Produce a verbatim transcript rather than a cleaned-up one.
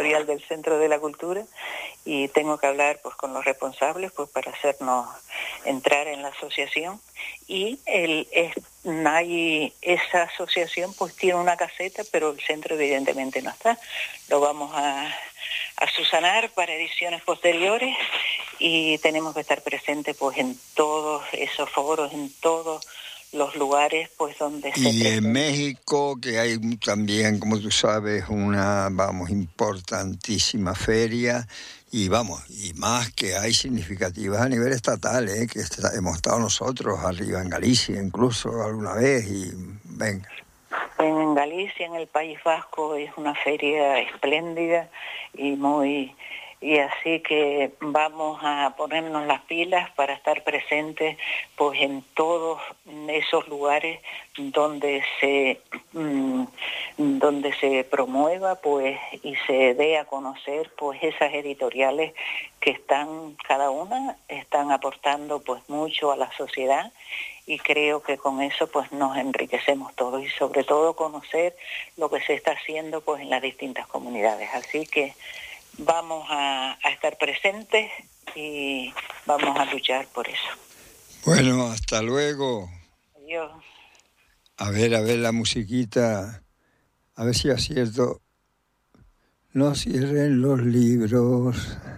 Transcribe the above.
editorial del Centro de la Cultura y tengo que hablar pues con los responsables pues para hacernos entrar en la asociación. Y el, es, hay, esa asociación pues tiene una caseta, pero el centro evidentemente no está. Lo vamos a, a subsanar para ediciones posteriores y tenemos que estar presentes pues en todos esos foros, en todos los lugares pues donde se y presenta. en México, que hay también, como tú sabes, una, vamos, importantísima feria, y vamos, y más que hay significativas a nivel estatal, ¿eh? Que está, hemos estado nosotros arriba en Galicia incluso alguna vez, y venga. En Galicia, en el País Vasco, es una feria espléndida y muy... Y así que vamos a ponernos las pilas para estar presentes pues en todos esos lugares donde se mmm, donde se promueva pues y se dé a conocer pues esas editoriales que están, cada una están aportando pues mucho a la sociedad, y creo que con eso pues nos enriquecemos todos y sobre todo conocer lo que se está haciendo pues en las distintas comunidades. Así que vamos a, a estar presentes y vamos a luchar por eso. Bueno, hasta luego. Adiós. A ver, a ver la musiquita, a ver si acierto. No cierren los libros.